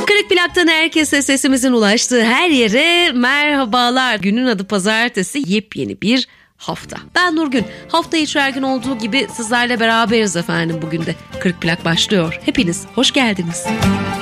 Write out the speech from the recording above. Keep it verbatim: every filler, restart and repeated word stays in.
Kırık Plak'tan herkese, sesimizin ulaştığı her yere merhabalar. Günün adı pazartesi, yepyeni bir hafta. Ben Nurgün. Hafta içi her gün olduğu gibi sizlerle beraberiz efendim bugün de. Kırık Plak başlıyor. Hepiniz hoş geldiniz.